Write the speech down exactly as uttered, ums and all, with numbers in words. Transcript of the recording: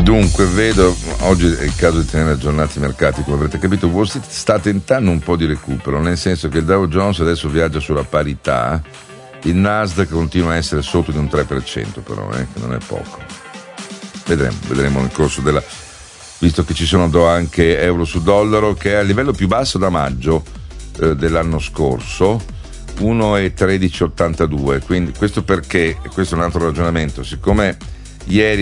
Dunque, vedo, oggi è il caso di tenere aggiornati i mercati, come avrete capito. Wall Street sta tentando un po' di recupero, nel senso che il Dow Jones adesso viaggia sulla parità, il Nasdaq continua a essere sotto di un tre per cento però, eh, che non è poco. Vedremo, vedremo nel corso della... visto che ci sono anche euro su dollaro che è a livello più basso da maggio eh, dell'anno scorso, uno virgola tredici ottantadue, quindi questo perché, questo è un altro ragionamento, siccome ieri